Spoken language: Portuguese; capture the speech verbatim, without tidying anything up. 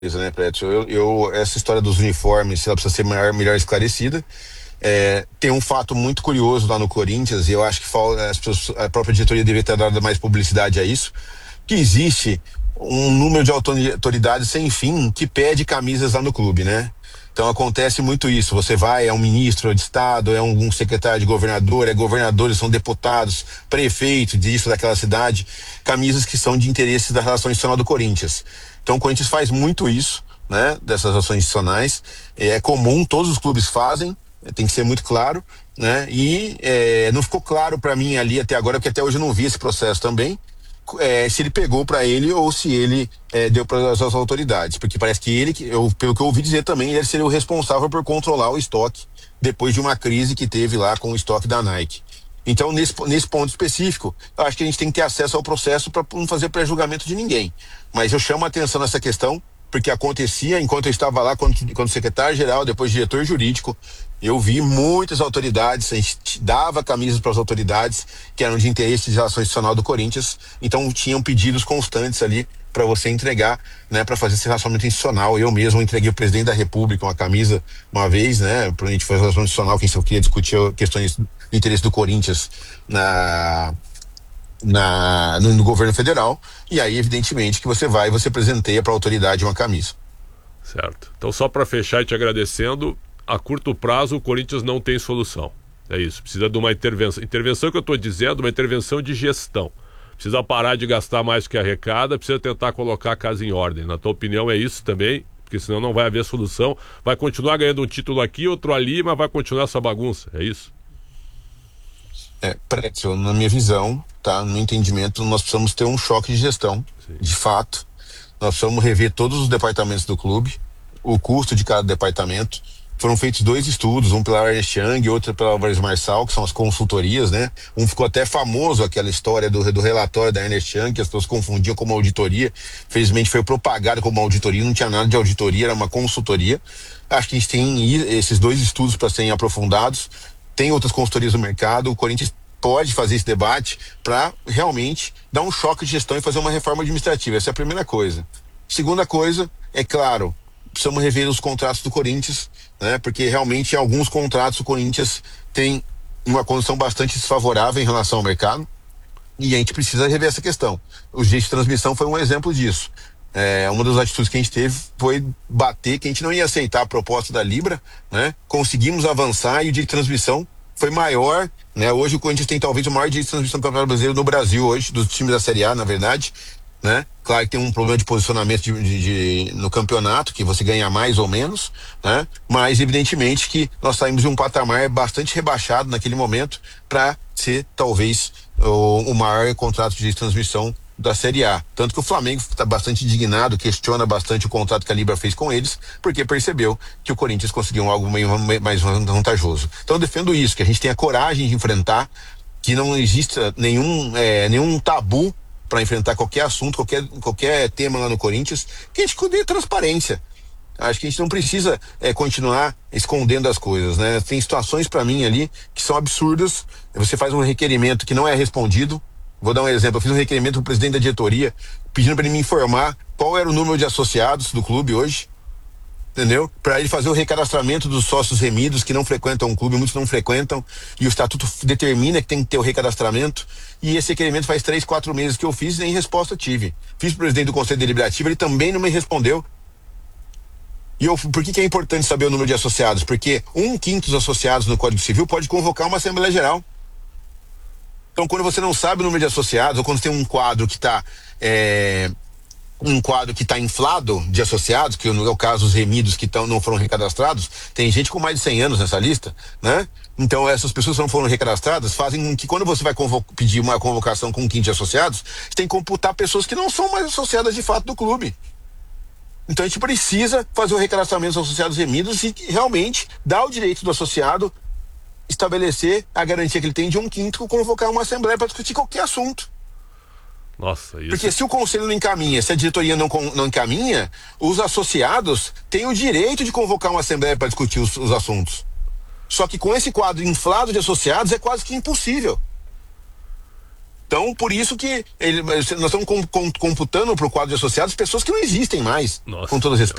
né, Prédio? Eu, eu, essa história dos uniformes, ela precisa ser melhor, melhor esclarecida. É, tem um fato muito curioso lá no Corinthians, e eu acho que fal- as pessoas- a própria diretoria deveria ter dado mais publicidade a isso, que existe um número de autori- autoridades sem fim que pede camisas lá no clube, né? Então acontece muito isso. Você vai, é um ministro de Estado, é um, um secretário de governador, é governadores, são deputados, prefeito disso, daquela cidade, camisas que são de interesse da relação institucional do Corinthians. Então o Corinthians faz muito isso, né? Dessas ações institucionais. É comum, todos os clubes fazem, tem que ser muito claro, né? E é, não ficou claro para mim ali até agora, porque até hoje eu não vi esse processo também, é, se ele pegou para ele ou se ele é, deu para as autoridades, porque parece que ele, que eu, pelo que eu ouvi dizer também, ele seria o responsável por controlar o estoque depois de uma crise que teve lá com o estoque da Nike. Então, nesse, nesse ponto específico, eu acho que a gente tem que ter acesso ao processo para não fazer pré-julgamento de ninguém. Mas eu chamo a atenção nessa questão, porque acontecia enquanto eu estava lá, quando, quando secretário-geral, depois diretor jurídico, eu vi muitas autoridades, a gente dava camisas para as autoridades que eram de interesse de relação institucional do Corinthians, então tinham pedidos constantes ali para você entregar, né, para fazer esse relacionamento institucional. Eu mesmo entreguei o presidente da República uma camisa uma vez, né, para a gente fazer relacionamento institucional, quem só queria discutir questões do interesse do Corinthians na na, no, no governo federal, e aí evidentemente que você vai e você presenteia para a autoridade uma camisa. Certo. Então, só para fechar e te agradecendo, a curto prazo o Corinthians não tem solução. É isso, precisa de uma intervenção. Intervenção que eu estou dizendo, uma intervenção de gestão. Precisa parar de gastar mais do que arrecada, precisa tentar colocar a casa em ordem. Na tua opinião é isso também? Porque senão não vai haver solução. Vai continuar ganhando um título aqui, outro ali, mas vai continuar essa bagunça. É isso? É, Pretzel, na minha visão, tá, no meu entendimento, nós precisamos ter um choque de gestão, Sim. de fato. Nós precisamos rever todos os departamentos do clube, o custo de cada departamento. Foram feitos dois estudos, um pela Ernst Young e outro pela Álvares Marçal, que são as consultorias, né? Um ficou até famoso, aquela história do, do relatório da Ernst Young, que as pessoas confundiam como auditoria. Felizmente foi propagado como auditoria, não tinha nada de auditoria, era uma consultoria. Acho que a gente tem esses dois estudos para serem aprofundados. Tem outras consultorias no mercado, o Corinthians pode fazer esse debate para realmente dar um choque de gestão e fazer uma reforma administrativa. Essa é a primeira coisa. Segunda coisa, é claro, precisamos rever os contratos do Corinthians, né? Porque realmente em alguns contratos o Corinthians tem uma condição bastante desfavorável em relação ao mercado e a gente precisa rever essa questão. O direito de transmissão foi um exemplo disso. É, uma das atitudes que a gente teve foi bater que a gente não ia aceitar a proposta da Libra, né? Conseguimos avançar e o direito de transmissão foi maior, né? Hoje o Corinthians tem talvez o maior direito de transmissão do Campeonato Brasileiro no Brasil hoje, dos times da Série A, na verdade, né? Claro que tem um problema de posicionamento de, de, de, no campeonato, que você ganha mais ou menos, né? Mas evidentemente que nós saímos de um patamar bastante rebaixado naquele momento para ser talvez o, o maior contrato de transmissão da Série A. Tanto que o Flamengo está bastante indignado, questiona bastante o contrato que a Libra fez com eles, porque percebeu que o Corinthians conseguiu algo meio, mais vantajoso. Então eu defendo isso, que a gente tenha coragem de enfrentar, que não exista nenhum, é, nenhum tabu para enfrentar qualquer assunto, qualquer, qualquer tema lá no Corinthians, que a gente dê transparência. Acho que a gente não precisa é, continuar escondendo as coisas, né? Tem situações para mim ali que são absurdas. Você faz um requerimento que não é respondido. Vou dar um exemplo, eu fiz um requerimento pro presidente da diretoria, pedindo para ele me informar qual era o número de associados do clube hoje, entendeu? Para ele fazer o recadastramento dos sócios remidos que não frequentam o clube, muitos não frequentam, e o estatuto determina que tem que ter o recadastramento, e esse requerimento faz três, quatro meses que eu fiz e nem resposta tive. Fiz pro presidente do Conselho Deliberativo, ele também não me respondeu. E eu, por que que é importante saber o número de associados? Porque um quinto dos associados no Código Civil pode convocar uma Assembleia Geral. Então, quando você não sabe o número de associados, ou quando tem um quadro que está é, um quadro que está inflado de associados, que no é o caso os remidos que tão, não foram recadastrados, tem gente com mais de cem anos nessa lista, né? Então, essas pessoas que não foram recadastradas fazem com que quando você vai pedir uma convocação com um quinto de associados, você tem que computar pessoas que não são mais associadas de fato do clube. Então, a gente precisa fazer o recadastramento dos associados remidos e realmente dar o direito do associado estabelecer a garantia que ele tem de um quinto convocar uma assembleia para discutir qualquer assunto. Nossa, isso... Porque se o conselho não encaminha, se a diretoria não, não encaminha, os associados têm o direito de convocar uma assembleia para discutir os, os assuntos. Só que com esse quadro inflado de associados é quase que impossível. Então, por isso que ele, nós estamos com, com, computando para o quadro de associados pessoas que não existem mais, Nossa com todo respeito.